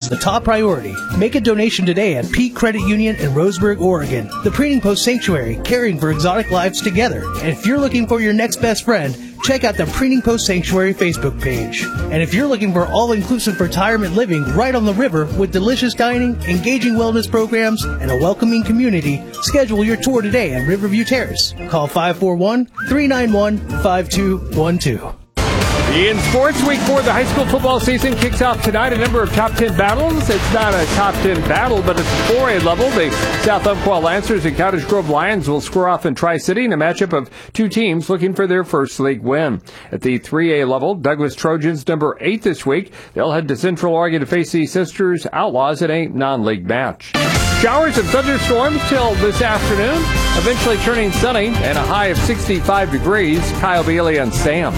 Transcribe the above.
the top priority. Make a donation today at Peak Credit Union in Roseburg, Oregon. The Preening Post Sanctuary, caring for exotic lives together. And if you're looking for your next best friend, check out the Preening Post Sanctuary Facebook page. And if you're looking for all-inclusive retirement living right on the river with delicious dining, engaging wellness programs, and a welcoming community, schedule your tour today at Riverview Terrace. Call 541-391-5212. In Sports Week 4, the high school football season kicks off tonight. A number of top 10 battles. It's not a top 10 battle, but it's 4A level. The South Umpqua Lancers and Cottage Grove Lions will square off in Tri-City in a matchup of two teams looking for their first league win. At the 3A level, Douglas Trojans, number 8 this week. They'll head to Central Oregon to face the Sisters Outlaws in a non-league match. Showers and thunderstorms till this afternoon, eventually turning sunny and a high of 65 degrees. Kyle Bailey and Sam.